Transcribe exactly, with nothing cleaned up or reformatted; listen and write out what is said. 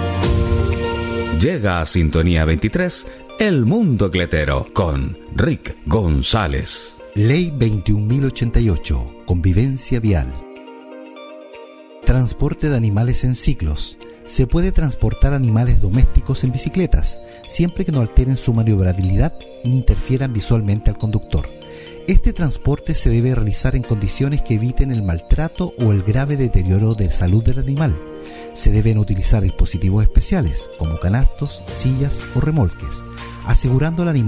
Llega a Sintonía veintitrés, El Mundo Cletero, con Rick González. Ley veintiún mil ochenta y ocho. Convivencia vial. Transporte de animales en ciclos. Se puede transportar animales domésticos en bicicletas, siempre que no alteren su maniobrabilidad ni interfieran visualmente al conductor. Este transporte se debe realizar en condiciones que eviten el maltrato o el grave deterioro de salud del animal. Se deben utilizar dispositivos especiales, como canastos, sillas o remolques, asegurando al animal